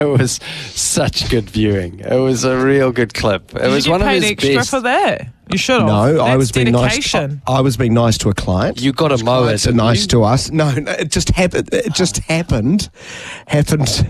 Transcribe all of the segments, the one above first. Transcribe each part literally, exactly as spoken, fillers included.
It was such good viewing. It was a real good clip. It Did was you one get of paid his extra best. for that? You should have. No, That's I was being nice. dedication. I, I was being nice to a client. You got to mow it. Clients are didn't nice you? to us. No, no, it just happened. It just happened. Happened.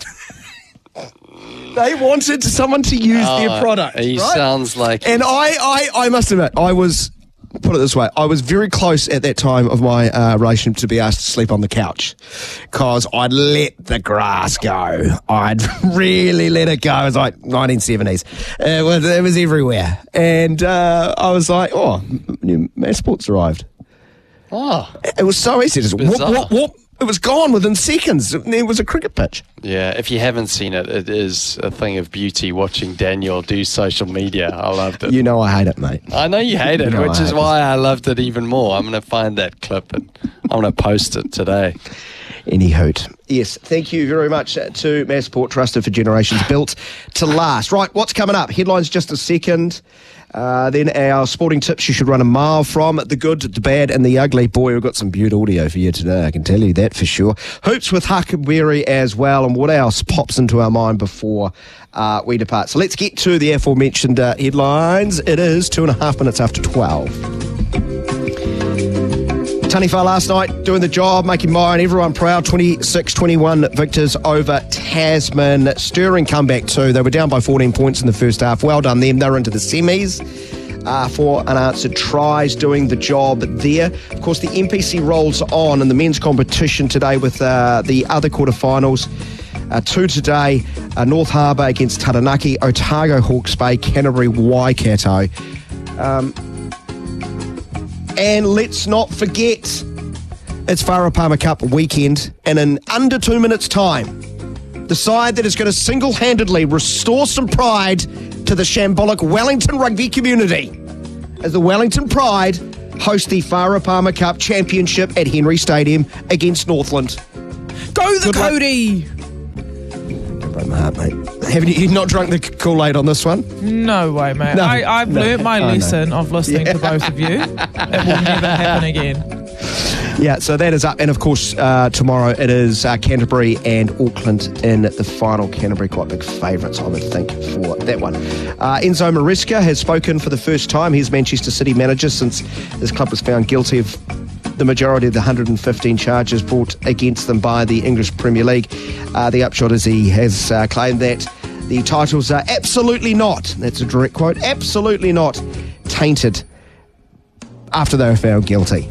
They wanted someone to use Oh, their product. He right? sounds like. And I, I, I must admit, I was, put it this way, I was very close at that time of my uh, relationship to be asked to sleep on the couch because I'd let the grass go. I'd really let it go. It was like nineteen seventies. It was, it was everywhere. And uh, I was like, oh, new Mass Sports arrived. Oh, It was so easy. Just whoop, Bizarre. whoop, whoop. It was gone within seconds. There was a cricket pitch. yeah. If you haven't seen it, it is a thing of beauty watching Daniel do social media. I loved it. You know I hate it, mate. I know you hate it, You know which I is hate why I loved it even more. I'm going to find that clip and I'm going to post it today. Any hoot. Yes, thank you very much to Mass Sport, trusted for generations, built to last. Right, what's coming up? Headlines just a second. Uh, then our sporting tips you should run a mile from. The good, the bad and the ugly. Boy, we've got some beautiful audio for you today, I can tell you that for sure. Hoops with Huckleberry as well. And what else pops into our mind before uh, we depart? So let's get to the aforementioned uh, headlines. It is two and a half minutes after twelve. Taniwha last night doing the job, making mine, everyone proud. twenty-six twenty-one victors over Tasman. Stirring comeback too. They were down by fourteen points in the first half. Well done them. They were into the semis uh, for unanswered tries, doing the job there. Of course, the N P C rolls on in the men's competition today with uh, the other quarterfinals. Uh, two today, uh, North Harbour against Taranaki, Otago Hawke's Bay, Canterbury Waikato. Um... And let's not forget, it's Farah Palmer Cup weekend, and in under two minutes' time, the side that is going to single-handedly restore some pride to the shambolic Wellington rugby community, as the Wellington Pride host the Farah Palmer Cup Championship at Henry Stadium against Northland. Go the Good luck. Cody! Don't break my heart, mate. Haven't you you've not drunk the Kool-Aid on this one? No way, mate. No, I, I've no. learnt my I know. lesson of listening to both of you. It will never happen again. Yeah, so that is up. And of course, uh, tomorrow it is uh, Canterbury and Auckland in the final. Canterbury quite big favourites, I would think, for that one. Uh, Enzo Maresca has spoken for the first time. He's Manchester City manager since his club was found guilty of the majority of the one hundred fifteen charges brought against them by the English Premier League. Uh, the upshot is he has uh, claimed that the titles are absolutely not, that's a direct quote, absolutely not tainted after they were found guilty.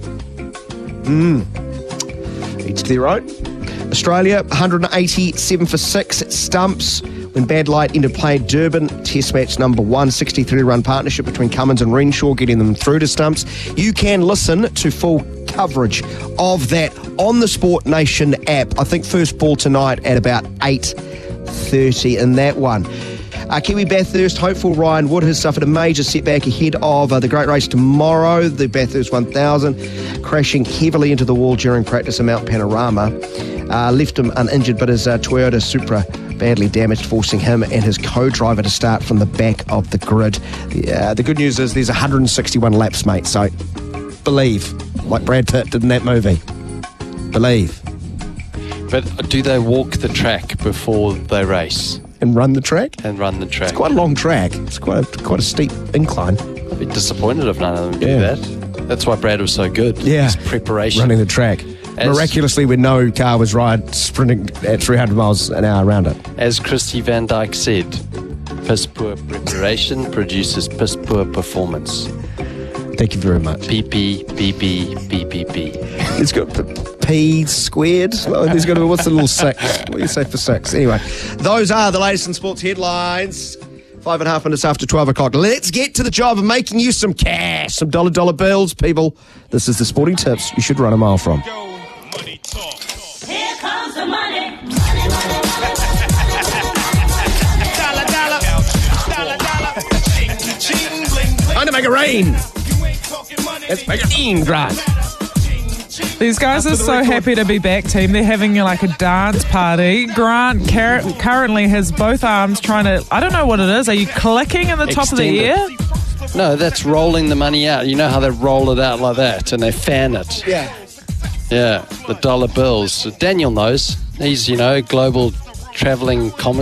Mm. Each to their own. Australia, one hundred eighty-seven for six at stumps when bad light ended play at Durban. Test match number one, sixty-three run partnership between Cummins and Renshaw, getting them through to stumps. You can listen to full coverage of that on the Sport Nation app. I think first ball tonight at about eight thirty in that one. Uh, Kiwi Bathurst hopeful Ryan Wood has suffered a major setback ahead of uh, the great race tomorrow. The Bathurst one thousand crashing heavily into the wall during practice at Mount Panorama. Uh, left him uninjured, but his uh, Toyota Supra badly damaged, forcing him and his co-driver to start from the back of the grid. Uh, the good news is there's one hundred sixty-one laps, mate, so believe, like Brad Pitt did in that movie. Believe. But do they walk the track before they race And run the track? and run the track? It's quite a long track. It's quite a, quite a steep incline. I'd be disappointed if none of them do Yeah. that. That's why Brad was so good. Yeah. His preparation. Running the track. As- Miraculously, when no car was ride sprinting at three hundred miles an hour around it. As Christy Van Dyke said, piss poor preparation produces piss poor performance. Thank you very much. P P, B B, B B B. It's got p- P squared. Oh, there's got to be, what's the little six? What do you say for six? Anyway, those are the latest in sports headlines. Five and a half minutes after twelve o'clock. Let's get to the job of making you some cash, some dollar dollar bills, people. This is the sporting tips you should run a mile from. Here comes the money. Time to make it rain. Let's make it rain, Grant. These guys are so happy to be back, team. They're having like a dance party. Grant car- currently has both arms trying to, I don't know what it is. Are you clicking in the top of the Extend ear? it. No, that's rolling the money out. You know how they roll it out like that and they fan it. Yeah. Yeah, the dollar bills. So Daniel knows. He's, you know, global travelling